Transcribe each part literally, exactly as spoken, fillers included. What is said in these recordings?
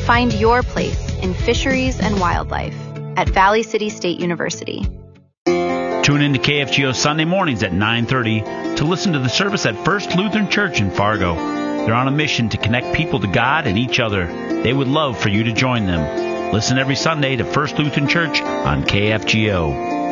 Find your place in fisheries and wildlife at Valley City State University. Tune in to K F G O Sunday mornings at nine thirty to listen to the service at First Lutheran Church in Fargo. They're on a mission to connect people to God and each other. They would love for you to join them. Listen every Sunday to First Lutheran Church on K F G O.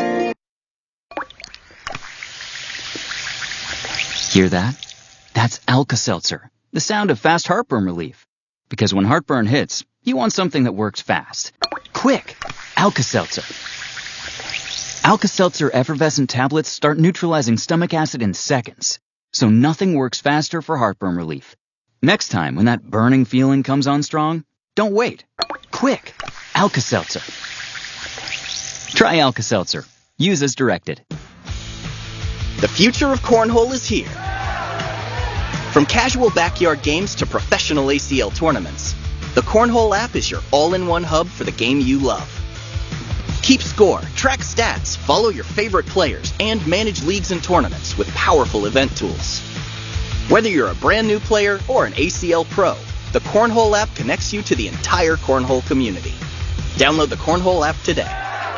Hear that? That's Alka-Seltzer, the sound of fast heartburn relief. Because when heartburn hits, you want something that works fast. Quick! Alka-Seltzer. Alka-Seltzer effervescent tablets start neutralizing stomach acid in seconds, so nothing works faster for heartburn relief. Next time when that burning feeling comes on strong, don't wait. Quick! Alka-Seltzer. Try Alka-Seltzer. Use as directed. The future of cornhole is here. From casual backyard games to professional A C L tournaments, the Cornhole app is your all-in-one hub for the game you love. Keep score, track stats, follow your favorite players, and manage leagues and tournaments with powerful event tools. Whether you're a brand new player or an A C L pro, the Cornhole app connects you to the entire cornhole community. Download the Cornhole app today.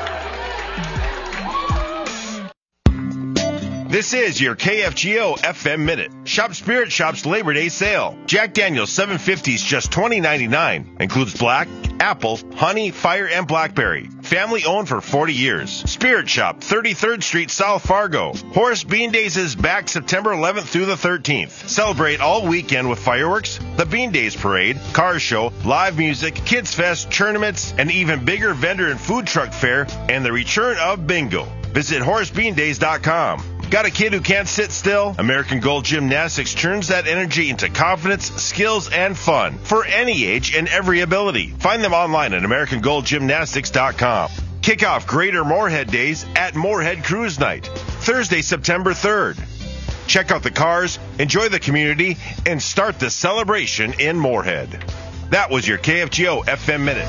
This is your K F G O F M Minute. Shop Spirit Shop's Labor Day sale. Jack Daniel's seven fifty is just twenty ninety-nine. Includes black, apple, honey, fire, and blackberry. Family owned for forty years. Spirit Shop, thirty-third Street, South Fargo. Horace Bean Days is back September eleventh through the thirteenth. Celebrate all weekend with fireworks, the Bean Days Parade, car show, live music, Kids Fest, tournaments, an even bigger vendor and food truck fair, and the return of bingo. Visit horace bean days dot com. Got a kid who can't sit still? American Gold Gymnastics turns that energy into confidence, skills, and fun for any age and every ability. Find them online at american gold gymnastics dot com. Kick off Greater Moorhead Days at Moorhead Cruise Night, Thursday, September third. Check out the cars, enjoy the community, and start the celebration in Moorhead. That was your K F G O F M Minute.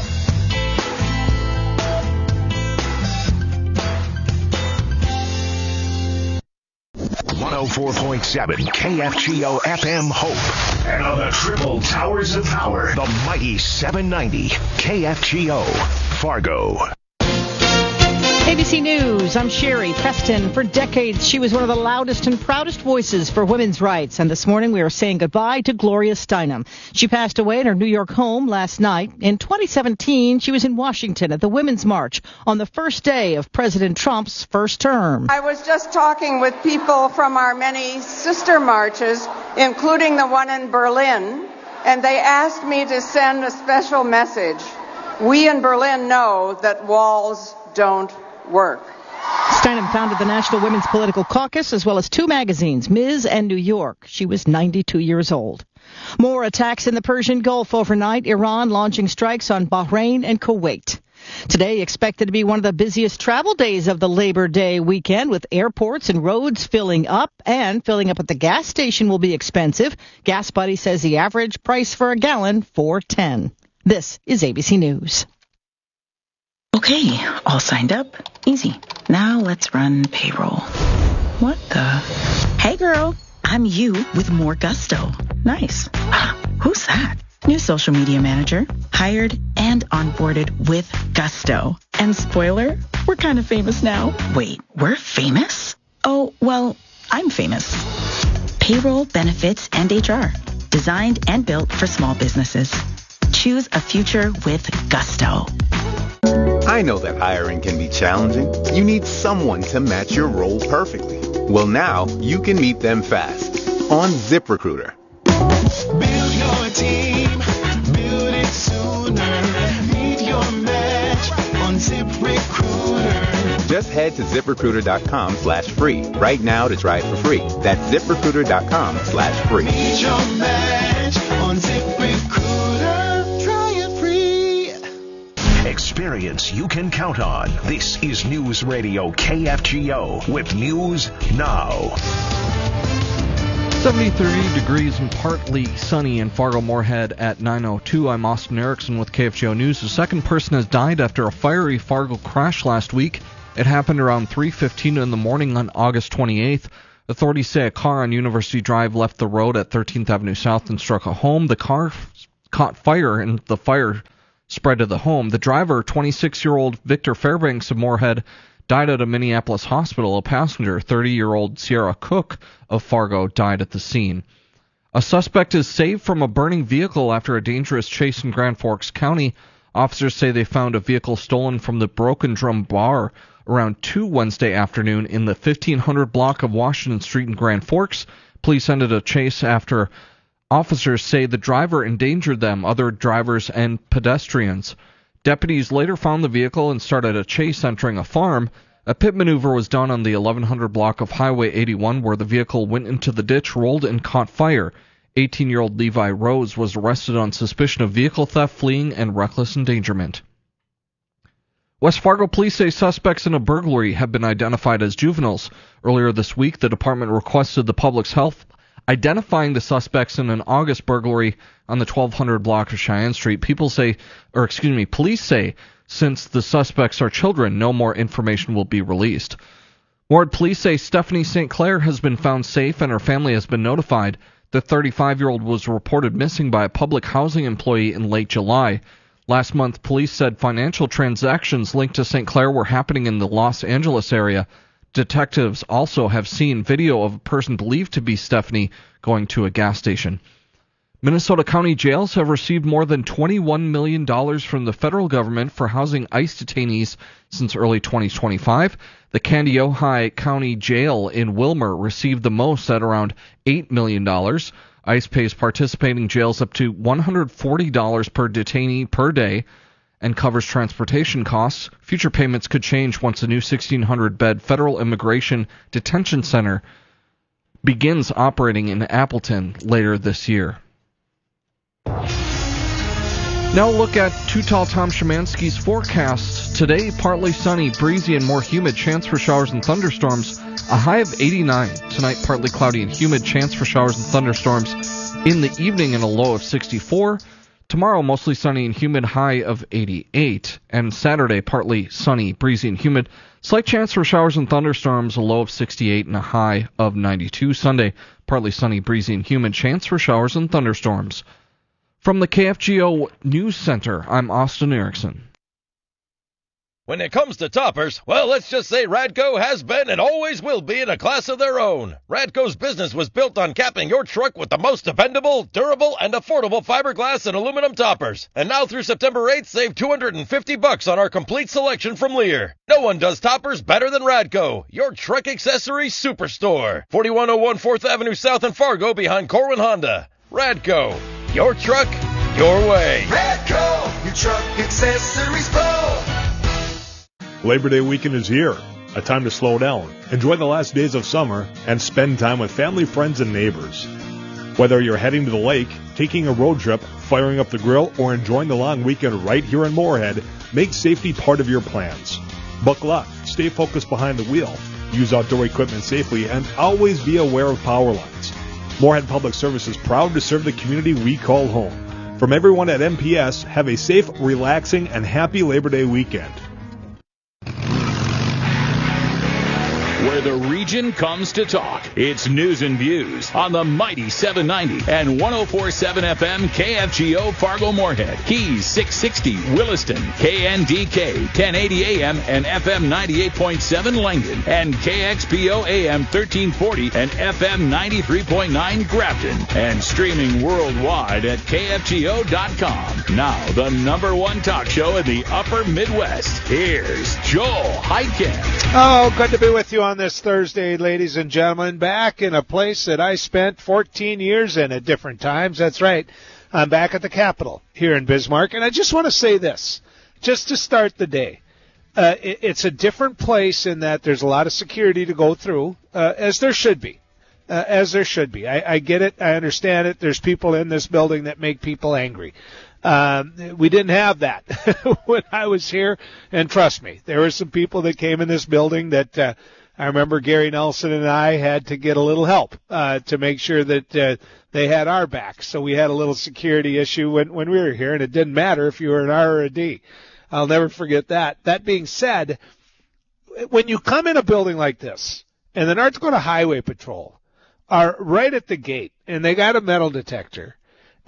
one oh four point seven K F G O F M Hope. And on the triple towers of power, the mighty seven ninety K F G O Fargo. A B C News, I'm Sherry Preston. For decades, she was one of the loudest and proudest voices for women's rights. And this morning, we are saying goodbye to Gloria Steinem. She passed away in her New York home last night. In twenty seventeen, she was in Washington at the Women's March on the first day of President Trump's first term. I was just talking with people from our many sister marches, including the one in Berlin, and they asked me to send a special message. We in Berlin know that walls don't work. Steinem founded the National Women's Political Caucus as well as two magazines, Miz and New York. She was ninety-two years old. More attacks in the Persian Gulf overnight. Iran launching strikes on Bahrain and Kuwait. Today expected to be one of the busiest travel days of the Labor Day weekend, with airports and roads filling up, and filling up at the gas station will be expensive. Gas Buddy says the average price for a gallon, four ten. This is A B C News. Okay, all signed up. Easy. Now let's run payroll. What the? Hey girl, I'm you with more gusto. Nice. Who's that? New social media manager. Hired and onboarded with gusto. And spoiler, we're kind of famous now. Wait, we're famous? Oh, well, I'm famous. Payroll, benefits, and H R. Designed and built for small businesses. Choose a future with gusto. I know that hiring can be challenging. You need someone to match your role perfectly. Well, now you can meet them fast on ZipRecruiter. Build your team, build it sooner. Meet your match on ZipRecruiter. Just head to ZipRecruiter.com slash free right now to try it for free. That's ZipRecruiter.com slash free. Meet your match on ZipRecruiter. Try it free. Experience you can count on. This is News Radio K F G O with News Now. seventy-three degrees and partly sunny in Fargo Moorhead at nine oh two. I'm Austin Erickson with K F G O News. The second person has died after a fiery Fargo crash last week. It happened around three fifteen in the morning on August twenty-eighth. Authorities say a car on University Drive left the road at thirteenth Avenue South and struck a home. The car caught fire, and the fire spread to the home. The driver, twenty-six-year-old Victor Fairbanks of Moorhead, died at a Minneapolis hospital. A passenger, thirty-year-old Sierra Cook of Fargo, died at the scene. A suspect is saved from a burning vehicle after a dangerous chase in Grand Forks County. Officers say they found a vehicle stolen from the Broken Drum Bar around two Wednesday afternoon in the fifteen hundred block of Washington Street in Grand Forks. Police ended a chase after officers say the driver endangered them, other drivers, and pedestrians. Deputies later found the vehicle and started a chase entering a farm. A pit maneuver was done on the eleven hundred block of Highway eighty-one where the vehicle went into the ditch, rolled, and caught fire. eighteen-year-old Levi Rose was arrested on suspicion of vehicle theft, fleeing, and reckless endangerment. West Fargo police say suspects in a burglary have been identified as juveniles. Earlier this week, the department requested the public's help identifying the suspects in an August burglary on the twelve hundred block of Cheyenne Street. People say, or excuse me, police say, since the suspects are children, no more information will be released. Ward police say Stephanie Saint Clair has been found safe and her family has been notified. The thirty-five-year-old was reported missing by a public housing employee in late July. Last month, police said financial transactions linked to Saint Clair were happening in the Los Angeles area. Detectives also have seen video of a person believed to be Stephanie going to a gas station. Minnesota County jails have received more than twenty-one million dollars from the federal government for housing ICE detainees since early twenty twenty-five. The Kandiyohi County Jail in Wilmer received the most at around eight million dollars. ICE pays participating jails up to one hundred forty dollars per detainee per day and covers transportation costs. Future payments could change once a new sixteen hundred bed federal immigration detention center begins operating in Appleton later this year. Now look at Too Tall Tom Szymanski's forecast. Today, partly sunny, breezy, and more humid. Chance for showers and thunderstorms. A high of eighty-nine. Tonight, partly cloudy and humid. Chance for showers and thunderstorms in the evening and a low of sixty-four. Tomorrow, mostly sunny and humid, high of eighty-eight. And Saturday, partly sunny, breezy, and humid. Slight chance for showers and thunderstorms, a low of sixty-eight and a high of ninety-two. Sunday, partly sunny, breezy, and humid. Chance for showers and thunderstorms. From the K F G O News Center, I'm Austin Erickson. When it comes to toppers, well, let's just say Radco has been and always will be in a class of their own. Radco's business was built on capping your truck with the most dependable, durable, and affordable fiberglass and aluminum toppers. And now through September eighth, save two hundred fifty bucks on our complete selection from Lear. No one does toppers better than Radco, your truck accessory superstore. forty-one oh one fourth Avenue South in Fargo behind Corwin Honda. Radco, your truck, your way. Radco, your truck accessories pro. Labor Day weekend is here, a time to slow down, enjoy the last days of summer, and spend time with family, friends, and neighbors. Whether you're heading to the lake, taking a road trip, firing up the grill, or enjoying the long weekend right here in Moorhead, make safety part of your plans. Buckle up, stay focused behind the wheel, use outdoor equipment safely, and always be aware of power lines. Moorhead Public Service is proud to serve the community we call home. From everyone at M P S, have a safe, relaxing, and happy Labor Day weekend. Where the region comes to talk, it's News and Views on the mighty seven ninety and one oh four point seven F M K F G O Fargo Moorhead, Keys six sixty Williston, K N D K ten eighty A M and F M ninety-eight point seven Langdon, and K X P O A M thirteen forty and F M ninety-three point nine Grafton, and streaming worldwide at K F G O dot com. Now, the number one talk show in the upper Midwest. Here's Joel Heitkamp. Oh, good to be with you on this Thursday, ladies and gentlemen, back in a place that I spent fourteen years in at different times. That's right. I'm back at the Capitol here in Bismarck, and I just want to say this, just to start the day. Uh, it, it's a different place in that there's a lot of security to go through, uh, as there should be, uh, as there should be. I, I get it. I understand it. There's people in this building that make people angry. Um, we didn't have that when I was here, and trust me, there were some people that came in this building that uh, I remember Gary Nelson and I had to get a little help uh, to make sure that uh, they had our back. So we had a little security issue when, when we were here, and it didn't matter if you were an R or a D. I'll never forget that. That being said, when you come in a building like this, and the North Dakota Highway Patrol are right at the gate, and they got a metal detector,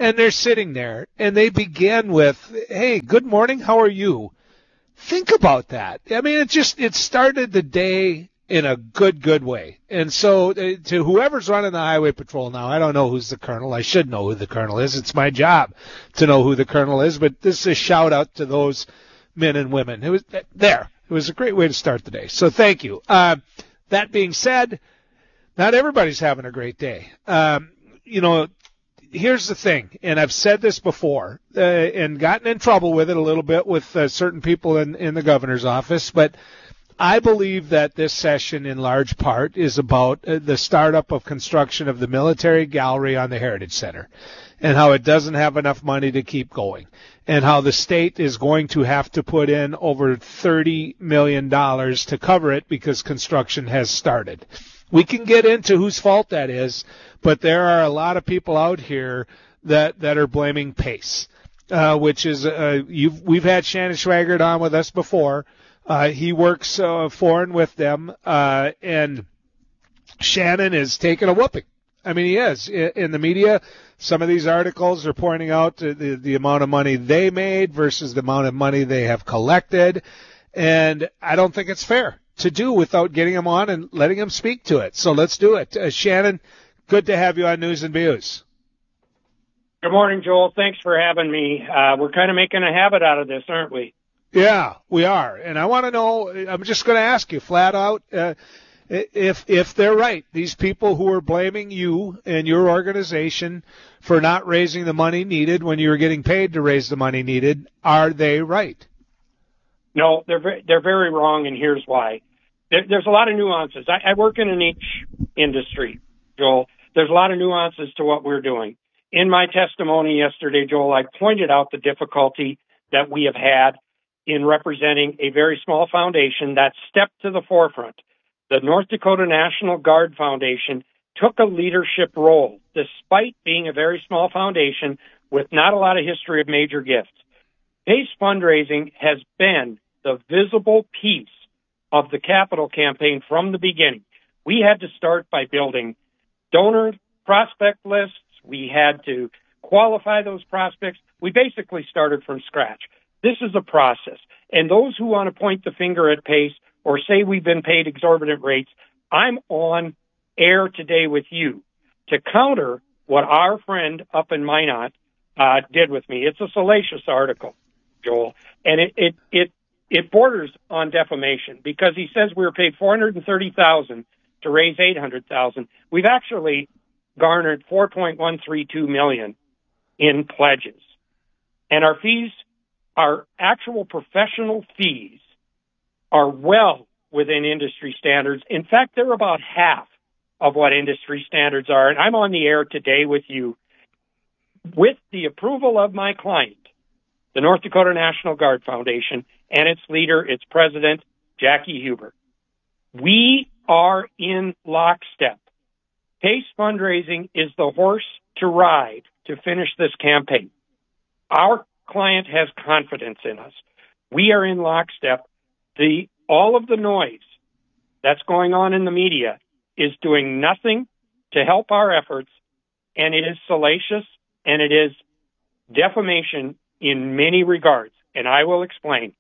and they're sitting there, and they begin with, hey, good morning, how are you? Think about that. I mean, it just, it started the day in a good, good way. And so uh, to whoever's running the highway patrol now, I don't know who's the colonel. I should know who the colonel is. It's my job to know who the colonel is, but this is a shout out to those men and women. It was there. It was a great way to start the day. So thank you. Uh, that being said, not everybody's having a great day. Um, you know, here's the thing, and I've said this before, uh, and gotten in trouble with it a little bit with uh, certain people in, in the governor's office, but I believe that this session in large part is about uh, the startup of construction of the military gallery on the Heritage Center and how it doesn't have enough money to keep going and how the state is going to have to put in over thirty million dollars to cover it because construction has started. We can get into whose fault that is, but there are a lot of people out here that, that are blaming Pace, uh, which is, uh, you've, we've had Shannon Schwaggart on with us before. Uh, he works uh, for and with them, uh, and Shannon is taking a whooping. I mean, he is. In, in the media, some of these articles are pointing out the, the, the amount of money they made versus the amount of money they have collected, and I don't think it's fair to do without getting him on and letting him speak to it. So let's do it. Uh, Shannon, good to have you on News and Views. Good morning, Joel. Thanks for having me. Uh, we're kind of making a habit out of this, aren't we? Yeah, we are. And I want to know, I'm just going to ask you flat out, uh, if if they're right, these people who are blaming you and your organization for not raising the money needed when you were getting paid to raise the money needed, are they right? No, they're very, they're very wrong, and here's why. There, there's a lot of nuances. I, I work in a niche industry, Joel. There's a lot of nuances to what we're doing. In my testimony yesterday, Joel, I pointed out the difficulty that we have had in representing a very small foundation that stepped to the forefront. The North Dakota National Guard Foundation took a leadership role, despite being a very small foundation with not a lot of history of major gifts. Pace Fundraising has been the visible piece of the capital campaign from the beginning. We had to start by building donor prospect lists. We had to qualify those prospects. We basically started from scratch. This is a process. And those who want to point the finger at Pace or say we've been paid exorbitant rates, I'm on air today with you to counter what our friend up in Minot uh, did with me. It's a salacious article, Joel, and it, it, it, it borders on defamation because he says we were paid four hundred thirty thousand dollars to raise eight hundred thousand dollars. We've actually garnered four point one three two million dollars in pledges. And our fees, our actual professional fees, are well within industry standards. In fact, they're about half of what industry standards are. And I'm on the air today with you with the approval of my client, the North Dakota National Guard Foundation, and its leader, its president, Jackie Huber. We are in lockstep. Pace Fundraising is the horse to ride to finish this campaign. Our client has confidence in us. We are in lockstep. The all of the noise that's going on in the media is doing nothing to help our efforts, and it is salacious and it is defamation in many regards, and I will explain.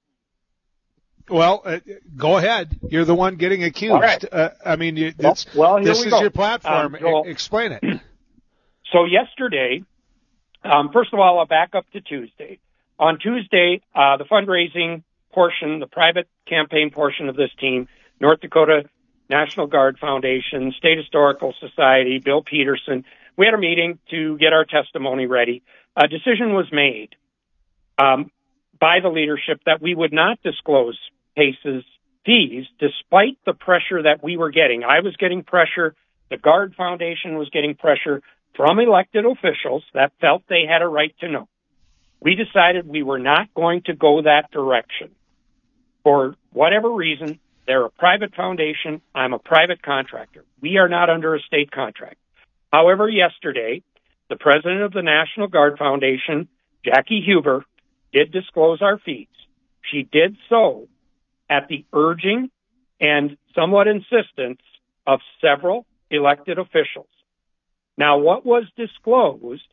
Well, uh, go ahead. You're the one getting accused. Right. Uh, I mean, you, it's, well, well, this we is go. your platform. Um, Joel, e- explain it. So yesterday, um, first of all, I'll back up to Tuesday. On Tuesday, uh, the fundraising portion, the private campaign portion of this team, North Dakota National Guard Foundation, State Historical Society, Bill Peterson, we had a meeting to get our testimony ready. A decision was made um, by the leadership that we would not disclose Pace's fees, despite the pressure that we were getting. I was getting pressure. The Guard Foundation was getting pressure from elected officials that felt they had a right to know. We decided we were not going to go that direction. For whatever reason, they're a private foundation. I'm a private contractor. We are not under a state contract. However, yesterday, the president of the National Guard Foundation, Jackie Huber, did disclose our fees. She did so at the urging and somewhat insistence of several elected officials. Now, what was disclosed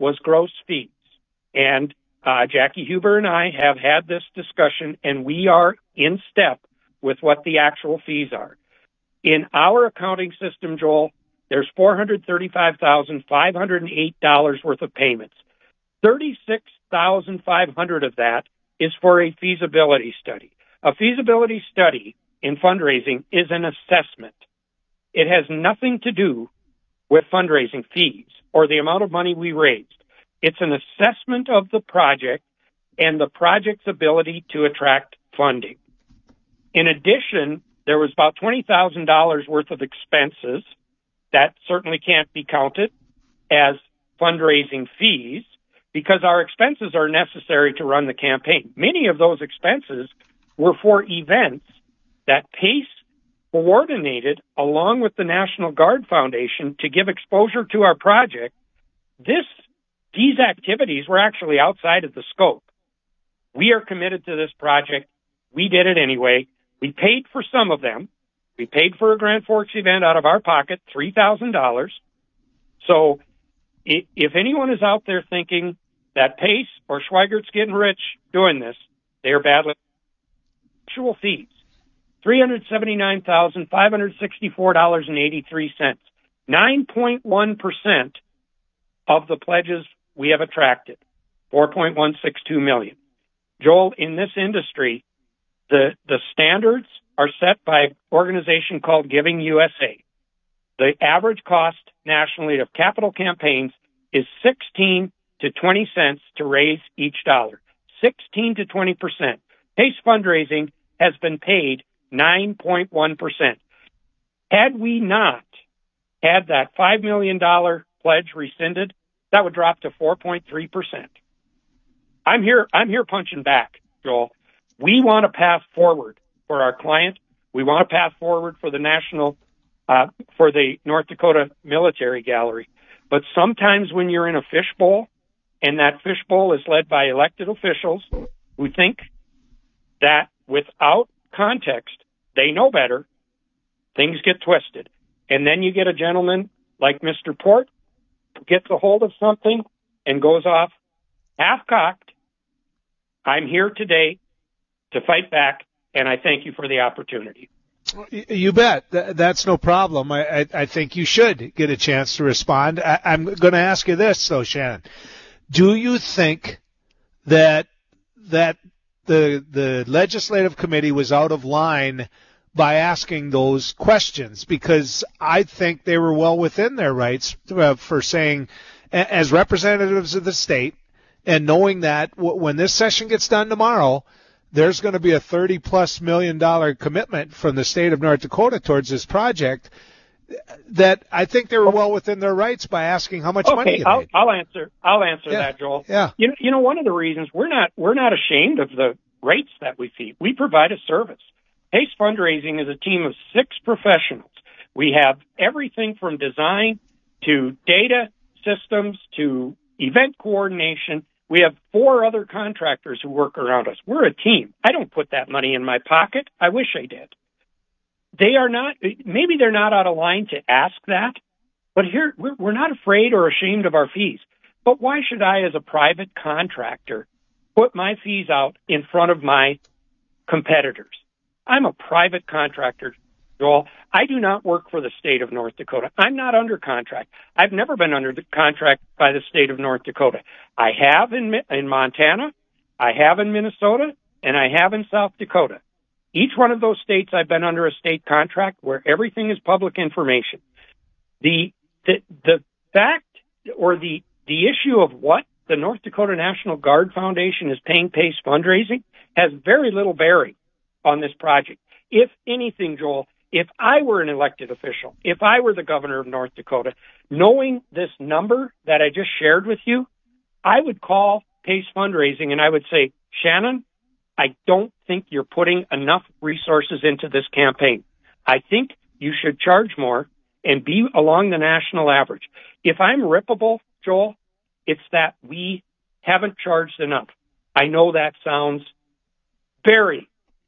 was gross fees. And uh, Jackie Huber and I have had this discussion, and we are in step with what the actual fees are. In our accounting system, Joel, there's four hundred thirty-five thousand five hundred eight dollars worth of payments. thirty-six thousand five hundred dollars of that is for a feasibility study. A feasibility study in fundraising is an assessment. It has nothing to do with fundraising fees or the amount of money we raised. It's an assessment of the project and the project's ability to attract funding. In addition, there was about twenty thousand dollars worth of expenses that certainly can't be counted as fundraising fees because our expenses are necessary to run the campaign. Many of those expenses were for events that PACE coordinated along with the National Guard Foundation to give exposure to our project. This, these activities were actually outside of the scope. We are committed to this project. We did it anyway. We paid for some of them. We paid for a Grand Forks event out of our pocket, three thousand dollars. So if anyone is out there thinking that Pace or Schweigert's getting rich doing this, they are badly. Actual fees, three hundred seventy-nine thousand five hundred sixty-four dollars and eighty-three cents, nine point one percent of the pledges we have attracted, four point one six two million dollars. Joel, in this industry, the, the standards are set by an organization called Giving U S A. The average cost nationally of capital campaigns is sixteen to twenty cents to raise each dollar, sixteen to twenty percent. PACE fundraising has been paid nine point one percent. Had we not had that five million dollars pledge rescinded, that would drop to four point three percent. I'm here, I'm here punching back, Joel. We want a path forward for our client. We want a path forward for the national, uh, for the North Dakota Military Gallery. But sometimes when you're in a fishbowl, and that fishbowl is led by elected officials who think that without context, they know better, things get twisted. And then you get a gentleman like Mister Port who gets a hold of something and goes off half-cocked. I'm here today to fight back, and I thank you for the opportunity. You bet. That's no problem. I, I, I think you should get a chance to respond. I, I'm going to ask you this, though, Shannon. Do you think that that the the legislative committee was out of line by asking those questions? Because I think they were well within their rights uh, for saying, as representatives of the state, and knowing that w- when this session gets done tomorrow, there's going to be a thirty plus million dollar commitment from the state of North Dakota towards this project, that I think they were well within their rights by asking how much okay, money you I'll, made. I'll answer. I'll answer yeah. that, Joel. Yeah. You know, you know, one of the reasons we're not we're not ashamed of the rates that we fee. We provide a service. PACE Fundraising is a team of six professionals. We have everything from design to data systems to event coordination. We have four other contractors who work around us. We're a team. I don't put that money in my pocket. I wish I did. They are not, maybe they're not out of line to ask that, but here, we're not afraid or ashamed of our fees. But why should I, as a private contractor, put my fees out in front of my competitors? I'm a private contractor, Joel. I do not work for the state of North Dakota. I'm not under contract. I've never been under the contract by the state of North Dakota. I have in, in Montana, I have in Minnesota, and I have in South Dakota. Each one of those states I've been under a state contract where everything is public information. The the the fact or the the issue of what the North Dakota National Guard Foundation is paying PACE fundraising has very little bearing on this project. If anything, Joel, if I were an elected official, if I were the governor of North Dakota, knowing this number that I just shared with you, I would call PACE fundraising and I would say, Shannon, I don't think you're putting enough resources into this campaign. I think you should charge more and be along the national average. If I'm rippable, Joel, it's that we haven't charged enough. I know that sounds very,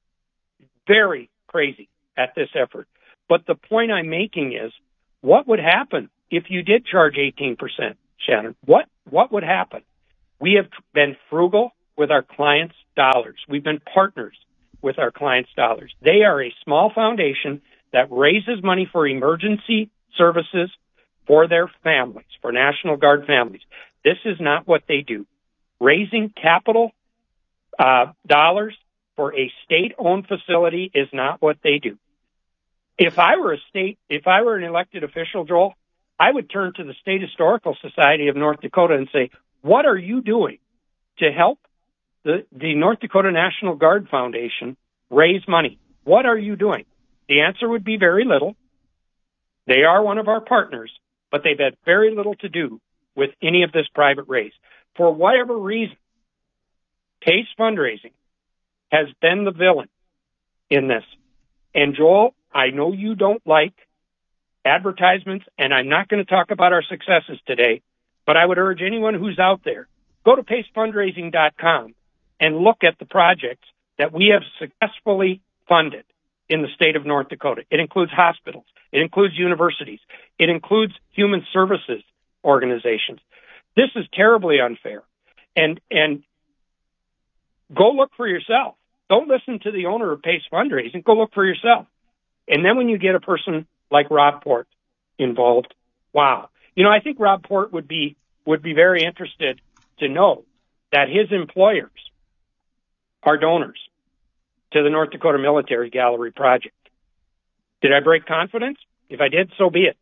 very crazy at this effort. But the point I'm making is, what would happen if you did charge eighteen percent? Shannon. What what would happen? We have been frugal with our clients' dollars. We've been partners with our clients' dollars. They are a small foundation that raises money for emergency services for their families, for National Guard families. This is not what they do. Raising capital uh, dollars for a state-owned facility is not what they do. If I were a state, if I were an elected official, Joel, I would turn to the State Historical Society of North Dakota and say, what are you doing to help the, the North Dakota National Guard Foundation raise money? What are you doing? The answer would be very little. They are one of our partners, but they've had very little to do with any of this private raise. For whatever reason, Pace Fundraising has been the villain in this. And Joel, I know you don't like advertisements, and I'm not going to talk about our successes today, but I would urge anyone who's out there, go to pace fundraising dot com and look at the projects that we have successfully funded in the state of North Dakota. It includes hospitals. It includes universities. It includes human services organizations. This is terribly unfair. And, and go look for yourself. Don't listen to the owner of Pace Fundraising. Go look for yourself. And then when you get a person like Rob Port involved, wow. You know, I think Rob Port would be would be very interested to know that his employers are donors to the North Dakota Military Gallery Project. Did I break confidence? If I did, so be it.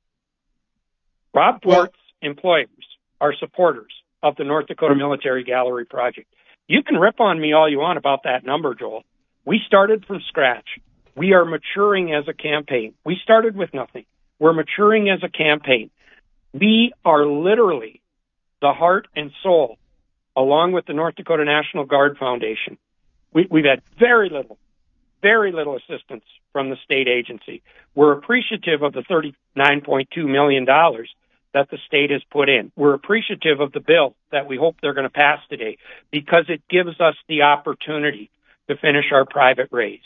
Rob Port's well, employers are supporters of the North Dakota Military Gallery Project. You can rip on me all you want about that number, Joel. We started from scratch. We are maturing as a campaign. We started with nothing. We're maturing as a campaign. We are literally the heart and soul, along with the North Dakota National Guard Foundation. We, we've had very little, very little assistance from the state agency. We're appreciative of the thirty-nine point two million dollars that the state has put in. We're appreciative of the bill that we hope they're going to pass today because it gives us the opportunity to finish our private raise.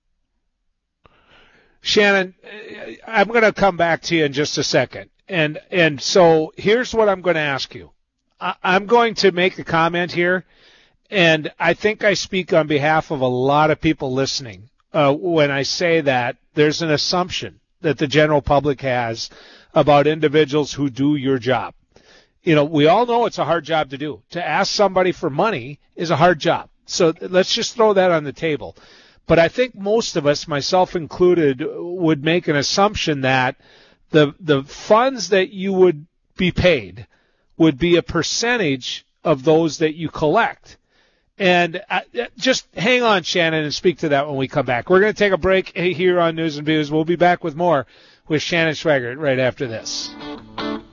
Shannon, I'm going to come back to you in just a second. And and so here's what I'm going to ask you. I, I'm going to make a comment here, and I think I speak on behalf of a lot of people listening uh, when I say that there's an assumption that the general public has about individuals who do your job. You know, we all know it's a hard job to do. To ask somebody for money is a hard job. So let's just throw that on the table. But I think most of us, myself included, would make an assumption that the the funds that you would be paid would be a percentage of those that you collect. And uh, just hang on, Shannon, and speak to that when we come back. We're going to take a break here on News and Views. We'll be back with more with Shannon Schweigert right after this.